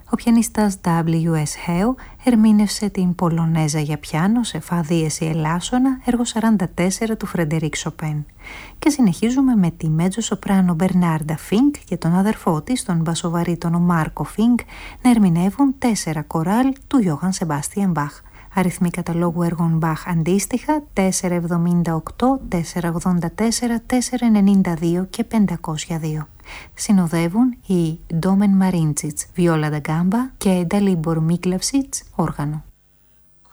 Ο πιανίστας W.S. Heo ερμήνευσε την Πολωνέζα για πιάνο σε φα δίεση ελάσσονα, έργο 44 του Φρεντερίκ Σοπέν. Και συνεχίζουμε με τη μέτζο σοπράνο Μπερνάρντα Φίνκ και τον αδερφό της, τον μπασοβαρίτονο Μάρκο Φίνκ, να ερμηνεύουν 4 κοράλ του Γιώχαν Σεμπάστιαν Μπαχ. Αριθμοί καταλόγου έργων Μπαχ αντίστοιχα 478, 484, 492 και 502. Συνοδεύουν οι Ντόμεν Μαρίντσιτς, βιόλα ντα γκάμπα και Νταλίμπορ Μίκλαυσιτς, όργανο.